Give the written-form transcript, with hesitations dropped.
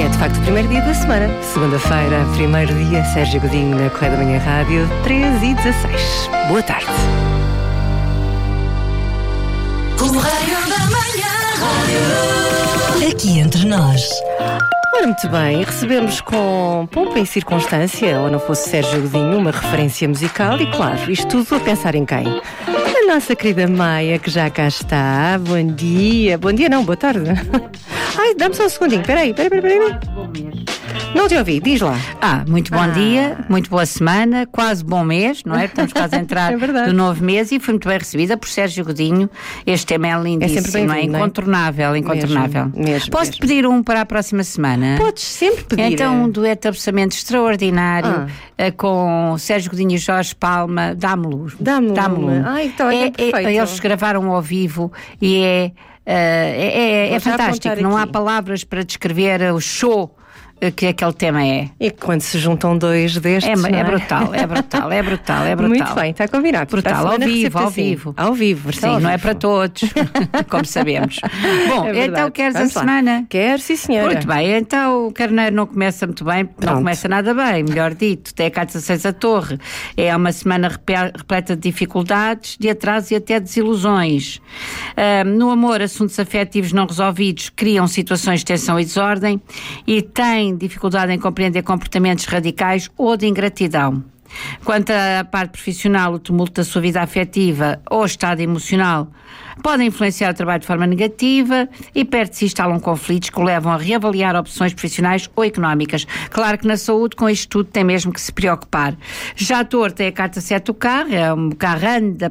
É de facto o primeiro dia da semana, segunda-feira, primeiro dia, Sérgio Godinho na Correia da Manhã Rádio, 13h16. Boa tarde. Correio da Manhã Rádio. Aqui entre nós. Ora, muito bem, recebemos com pompa e circunstância, ou não fosse Sérgio Godinho, uma referência musical e, claro, isto tudo a pensar em quem? A nossa querida Maia, que já cá está. Bom dia. Bom dia não, boa tarde. Ai, dá-me só um segundinho, peraí. Não te ouvi, diz lá. Muito bom dia, muito boa semana, quase bom mês, não é? Estamos quase a entrar do novo mês e fui muito bem recebida por Sérgio Godinho. Este tema é lindíssimo, não é? Incontornável. Mesmo. Posso-te pedir um para a próxima semana? Podes sempre pedir. Então, um dueto absolutamente extraordinário com Sérgio Godinho e Jorge Palma. Dá-me luz. Dá-me luz. Ai, então é perfeito. Eles gravaram ao vivo e é fantástico. Não há palavras para descrever o show que aquele tema é. E quando se juntam dois destes, é brutal. Muito bem, está combinado. Brutal, ao vivo. Sim, não é para todos, como sabemos. Bom, então queres a semana? Quero, sim senhora. Muito bem, então o Carneiro não começa muito bem, não começa nada bem, melhor dito, tem a K16 a torre. É uma semana repleta de dificuldades, de atrasos e até desilusões. No amor, assuntos afetivos não resolvidos criam situações de tensão e desordem e tem dificuldade em compreender comportamentos radicais ou de ingratidão. Quanto à parte profissional, o tumulto da sua vida afetiva ou estado emocional podem influenciar o trabalho de forma negativa e perto de si instalam conflitos que o levam a reavaliar opções profissionais ou económicas. Claro que na saúde, com isto tudo, tem mesmo que se preocupar. Já a Touro tem a carta 7 do carro, é um carro anda